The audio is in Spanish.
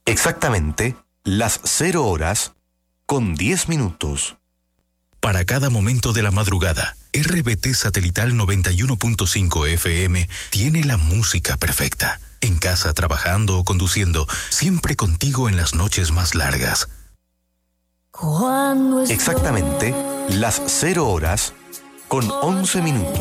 Exactamente las 0 horas con 10 minutos. Para cada momento de la madrugada, RBT Satelital 91.5 FM tiene la música perfecta. En casa, trabajando o conduciendo, siempre contigo en las noches más largas. Exactamente las 0 horas con 11 minutos.